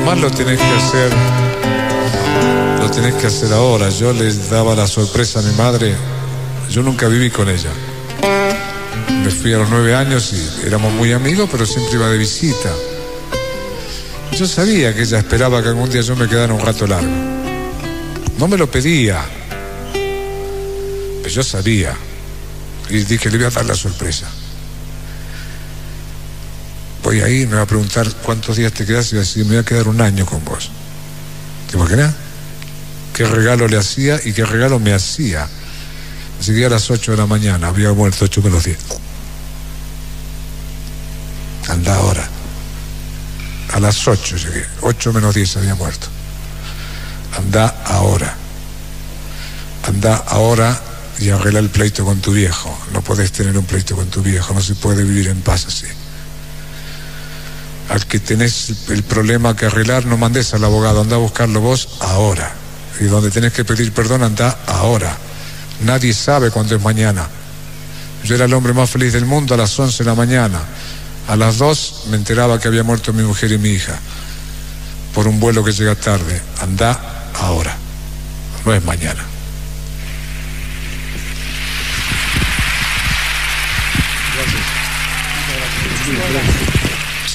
más lo tenés que hacer ahora. Yo les daba la sorpresa a mi madre. Yo nunca viví con ella. Me fui a los 9 años y éramos muy amigos, pero siempre iba de visita. Yo sabía que ella esperaba que algún día yo me quedara un rato largo. No me lo pedía, pero yo sabía. Y dije, le voy a dar la sorpresa. Voy a ir, me va a preguntar cuántos días te quedas y voy a decir, me voy a quedar un año con vos. ¿Te imaginas? ¿Qué regalo le hacía y qué regalo me hacía? Llegué a las 8 de la mañana, había muerto 8 menos 10. Anda ahora. A las 8 llegué, 8 menos 10 había muerto. Anda ahora. Anda ahora y arregla el pleito con tu viejo. No podés tener un pleito con tu viejo, no se puede vivir en paz así. Al que tenés el problema que arreglar, no mandes al abogado, anda a buscarlo vos ahora. Y donde tenés que pedir perdón, anda ahora. Nadie sabe cuándo es mañana. Yo era el hombre más feliz del mundo a las 11 de la mañana. A las 2 me enteraba que había muerto mi mujer y mi hija por un vuelo que llega tarde. Anda ahora, no es mañana. Gracias.